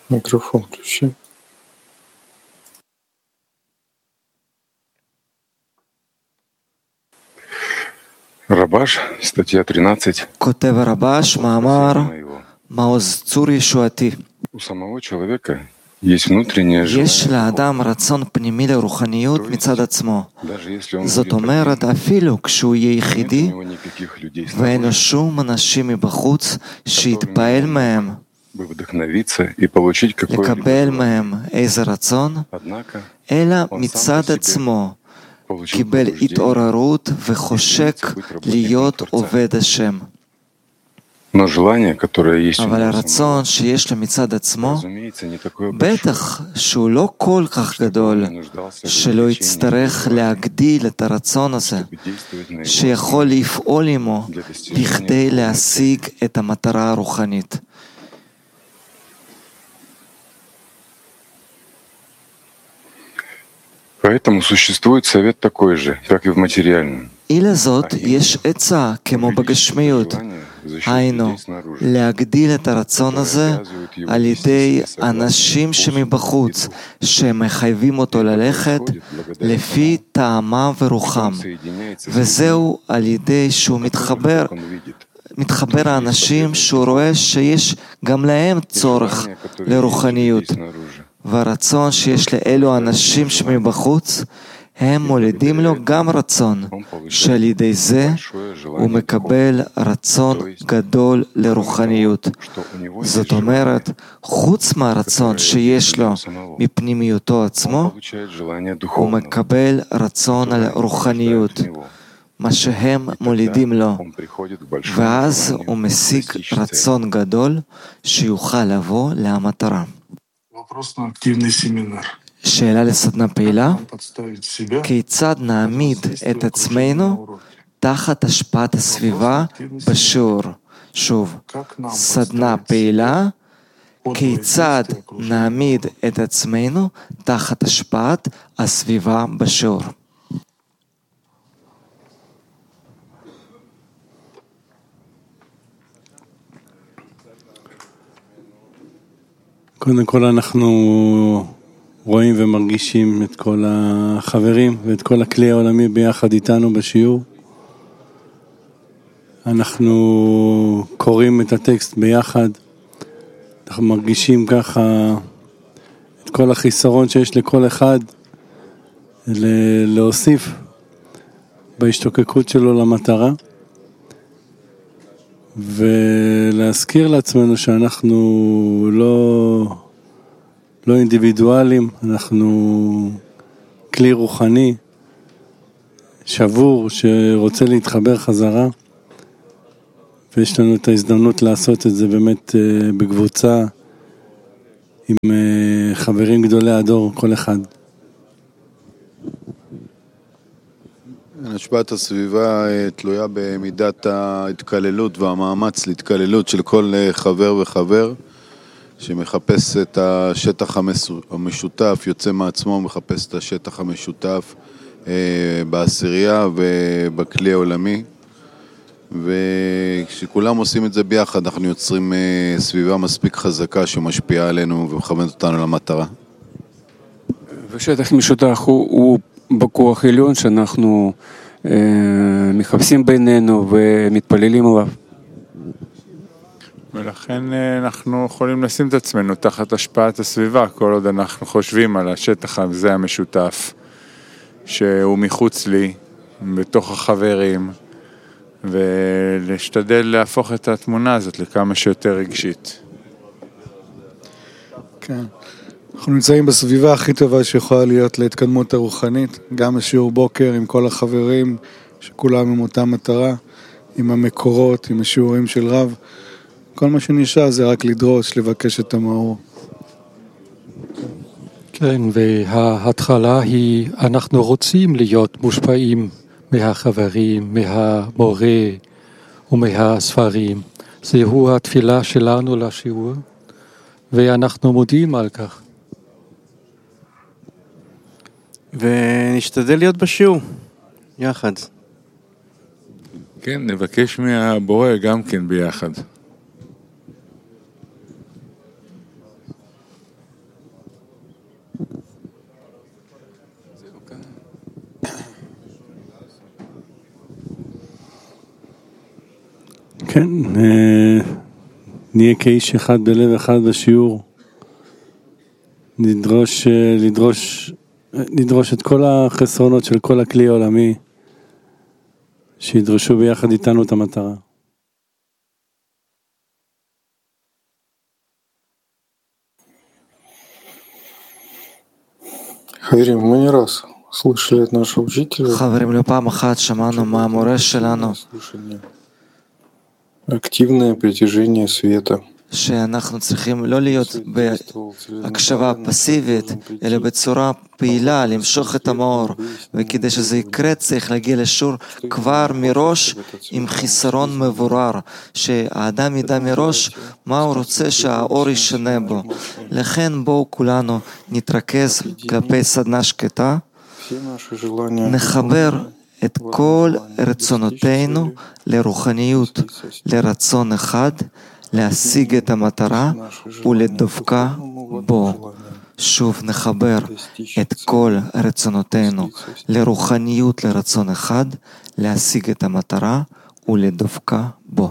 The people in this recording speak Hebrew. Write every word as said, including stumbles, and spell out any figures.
Микрофон включи. Рабаш, статья тринадцать. כותב הרבש, מאמר מעוז צור ישועתי. У самого человека есть внутреннее יש желание. לאדם רצון פנימי לרוחניות מצד עצמו. Даже если он זאת будет אומרת, אפילו כשהוא יהיה нет у יחידי него никаких людей ואין לו снаружи, שום אנשים מבחוץ שיתפעל מהם, бы вдохновиться и получить какое-либо לקבל желание. מהם איזה רצון, Однако אלא он מצד сам по себе עצמו получил קיבל пробуждение, התעוררות וחושק להיות עובד השם. но желание, которое есть у אבל него самого, הרצון שיש לו מצד עצמו, разумеется, не такое большое, בטח שהוא לא כל כך чтобы он גדול, не нуждался в שלא увеличении יצטרך его желания, להגדיל את הרצון הזה, чтобы действовать на его שיכול основе לפעול עמו для достижения בכדי духовной להשיג את המטרה הרוחנית. Поэтому существует совет такой же, как и в материальном. אלא זאת, יש עצה כמו בגשמיות, היינו, להגדיל את הרצון הזה על ידי אנשים שמבחוץ, שמחייבים אותו ללכת לפי טעמם ורוחם, וזהו על ידי שהוא מתחבר, מתחבר האנשים שהוא רואה שיש גם להם צורך לרוחניות, והרצון שיש לאלו האנשים שמבחוץ, הם מולידים לו גם רצון, שעל ידי זה הוא מקבל רצון גדול לרוחניות. זאת אומרת, חוץ מהרצון שיש לו מפנימיותו עצמו, הוא מקבל רצון על רוחניות, מה שהם מולידים לו, ואז הוא משיג רצון גדול שיוכל לבוא למטרה. שאלה לסדנה פעילה, כיצד נעמיד את עצמנו תחת השפעת הסביבה בשיעור? שוב, סדנה פעילה, כיצד נעמיד את עצמנו תחת השפעת הסביבה בשיעור? קודם כל אנחנו רואים ומרגישים את כל החברים ואת כל הכלי העולמי ביחד איתנו בשיעור. אנחנו קוראים את הטקסט ביחד, אנחנו מרגישים ככה את כל החיסרון שיש לכל אחד להוסיף בהשתוקקות שלו למטרה, ולהזכיר לעצמנו שאנחנו לא לא אינדיבידואלים, אנחנו כלי רוחני שבור שרוצה להתחבר חזרה, ויש לנו את ההזדמנות לעשות את זה באמת בקבוצה עם חברים גדולי הדור, כל אחד. השפעת הסביבה תלויה במידת ההתקללות והמאמץ להתקללות של כל חבר וחבר, שמחפש את השטח המשותף, יוצא מעצמו, מחפש את השטח המשותף בעשירייה ובכלי העולמי, וכשכולם עושים את זה ביחד אנחנו יוצרים סביבה מספיק חזקה שמשפיעה עלינו ומכוונת אותנו למטרה. ושטח משותף הוא, הוא בכוח עליון שאנחנו אה, מחפשים בינינו ומתפללים עליו. ולכן אנחנו יכולים לשים את עצמנו תחת השפעת הסביבה, כל עוד אנחנו חושבים על השטח הזה המשותף, שהוא מחוץ לי, בתוך החברים, ולהשתדל להפוך את התמונה הזאת לכמה שיותר רגשית. כן. אנחנו נמצאים בסביבה הכי טובה שיכולה להיות להתקדמות הרוחנית, גם בשיעור בוקר עם כל החברים, שכולם עם אותה מטרה, עם המקורות, עם השיעורים של רב. כל מה שנשאר זה רק לדרוש, לבקש את המאור. כן, וההתחלה היא, אנחנו רוצים להיות מושפעים מהחברים, מהמורה ומהספרים. זהו התפילה שלנו לשיעור, ואנחנו מודיעים על כך. ונשתדל להיות בשיעור, יחד. כן, נבקש מהבורא גם כן ביחד. כן, נהיה כאיש אחד בלב אחד בשיעור. נדרוש, לדרוש, לדרוש את כל החסרונות של כל הכלי העולמי, שידרשו ביחד איתנו את המטרה. Хаверим, мы не раз слышали от нашего учителя חברים, לא פעם אחת שמענו מהמורה שלנו активное притяжение света. שאנחנו צריכים לא להיות בהקשבה פסיבית, אלא בצורה פעילה, למשוך את המאור, וכדי שזה יקרה צריך להגיע לשיעור כבר מראש עם חיסרון מבורר, שהאדם ידע מראש מה הוא רוצה שהאור ישנה בו. לכן בואו כולנו נתרכז כלפי סדנה שקטה, נחבר את כל רצונותינו לרוחניות, לרצון אחד, להשיג את המטרה ולדבקה בו. שוב נחבר את כל רצונותינו לרוחניות, לרצון אחד, להשיג את המטרה ולדבקה בו.